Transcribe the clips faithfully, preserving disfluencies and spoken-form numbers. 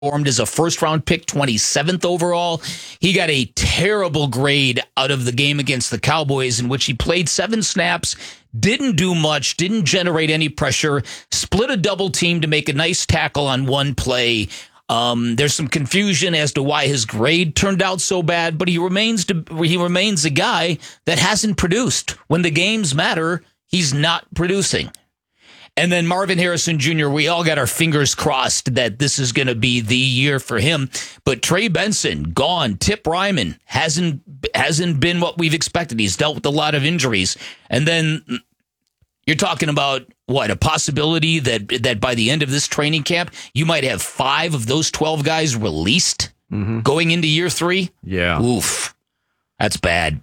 formed as a first-round pick, twenty-seventh overall. He got a terrible grade out of the game against the Cowboys, in which he played seven snaps, didn't do much, didn't generate any pressure, split a double team to make a nice tackle on one play. Um, there's some confusion as to why his grade turned out so bad, but he remains to, he remains a guy that hasn't produced. When the games matter, he's not producing. And then Marvin Harrison Junior, we all got our fingers crossed that this is going to be the year for him. But Trey Benson, gone. Tip Ryman hasn't hasn't been what we've expected. He's dealt with a lot of injuries. And then you're talking about, what, a possibility that that by the end of this training camp, you might have five of those twelve guys released mm-hmm. going into year three? Yeah. Oof. That's bad.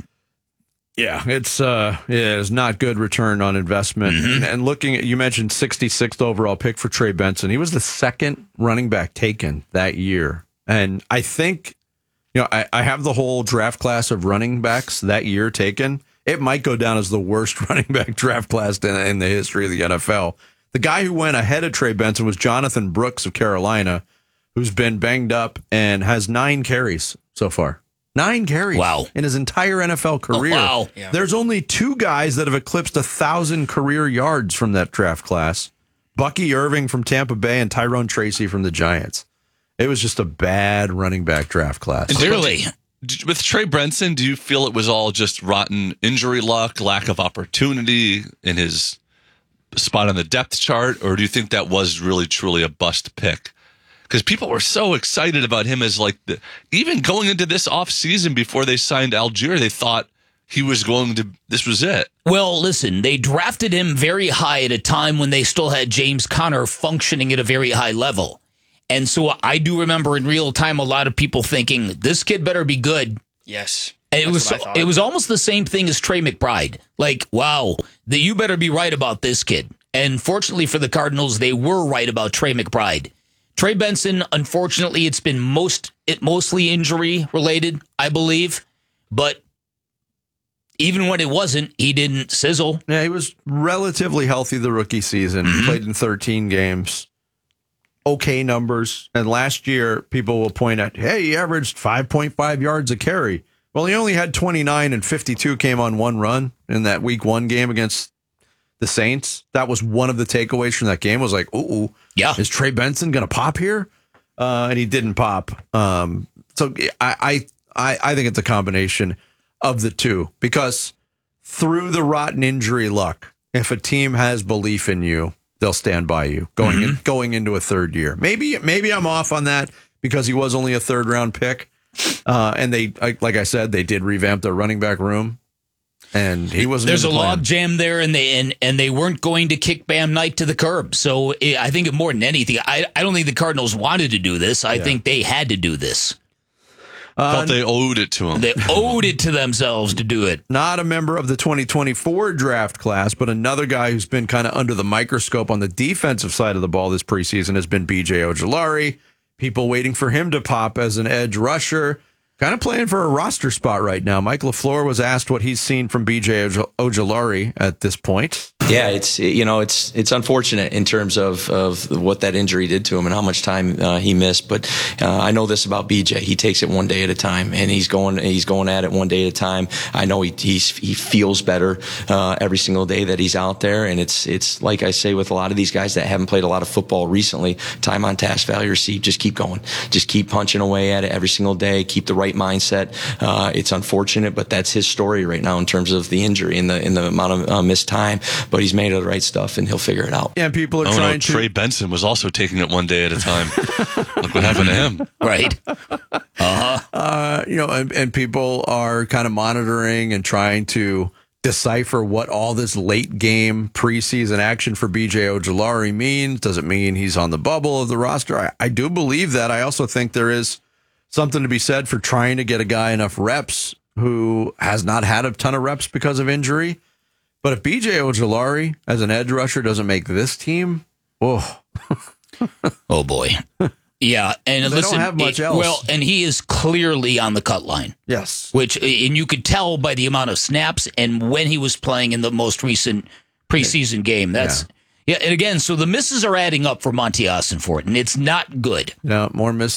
Yeah, it's uh, yeah, it's not good return on investment. Mm-hmm. And, and looking at, you mentioned sixty-sixth overall pick for Trey Benson. He was the second running back taken that year. And I think, you know, I, I have the whole draft class of running backs that year taken. It might go down as the worst running back draft class in, in the history of the N F L. The guy who went ahead of Trey Benson was Jonathan Brooks of Carolina, who's been banged up and has nine carries so far. Nine carries wow. in his entire N F L career. Oh, wow. Yeah. There's only two guys that have eclipsed a thousand career yards from that draft class. Bucky Irving from Tampa Bay and Tyrone Tracy from the Giants. It was just a bad running back draft class. Clearly. With Trey Benson, do you feel it was all just rotten injury luck, lack of opportunity in his spot on the depth chart, or do you think that was really, truly a bust pick? Because people were so excited about him as like, the, even going into this offseason before they signed Algier, they thought he was going to, this was it. Well, listen, they drafted him very high at a time when they still had James Conner functioning at a very high level. And so I do remember in real time a lot of people thinking, this kid better be good. Yes. And it was it was almost the same thing as Trey McBride. Like, wow, the, you better be right about this kid. And fortunately for the Cardinals, they were right about Trey McBride. Trey Benson, unfortunately, it's been most it mostly injury related, I believe. But even when it wasn't, he didn't sizzle. Yeah, he was relatively healthy the rookie season. Mm-hmm. Played in thirteen games. Okay numbers. And last year, people will point at, hey, he averaged five point five yards a carry. Well, he only had twenty-nine and fifty-two came on one run in that week one game against the Saints. That was one of the takeaways from that game was like, ooh, yeah. Is Trey Benson going to pop here? Uh, and he didn't pop. Um, so I, I, I think it's a combination of the two because through the rotten injury luck, if a team has belief in you, they'll stand by you going mm-hmm. in, going into a third year. Maybe maybe I'm off on that because he was only a third round pick. Uh, and they, like I said, they did revamp their running back room. And he wasn't. There's the a log jam there, and they and, and they weren't going to kick Bam Knight to the curb. So it, I think more than anything, I I don't think the Cardinals wanted to do this. I yeah. think they had to do this. Uh, Thought they owed it to him. They owed it to themselves to do it. Not a member of the twenty twenty-four draft class, but another guy who's been kind of under the microscope on the defensive side of the ball this preseason has been B J Ojulari. People waiting for him to pop as an edge rusher. Kind of playing for a roster spot right now. Mike LaFleur was asked what he's seen from B J Ojulari at this point. Yeah, it's you know it's it's unfortunate in terms of, of what that injury did to him and how much time uh, he missed. But uh, I know this about B J: he takes it one day at a time, and he's going he's going at it one day at a time. I know he he's, he feels better uh, every single day that he's out there, and it's it's like I say with a lot of these guys that haven't played a lot of football recently: time on task, value received. Just keep going, just keep punching away at it every single day. Keep the right mindset. Uh, it's unfortunate, but that's his story right now in terms of the injury and the in the amount of uh, missed time. But he's made of the right stuff, and he'll figure it out. Yeah, people are oh, trying no, to. Trey Benson was also taking it one day at a time. Look what happened to him. Right. Uh-huh. Uh, you know, and, and people are kind of monitoring and trying to decipher what all this late game preseason action for B J Ojulari means. Does it mean he's on the bubble of the roster? I, I do believe that. I also think there is something to be said for trying to get a guy enough reps who has not had a ton of reps because of injury. But if B J Ojulari as an edge rusher doesn't make this team, oh, oh boy. Yeah, and they listen, don't have much it, else. Well, and he is clearly on the cut line. Yes, which and you could tell by the amount of snaps and when he was playing in the most recent preseason game. That's Yeah, and again, so the misses are adding up for Monty Austinfort, and it's not good. No, more misses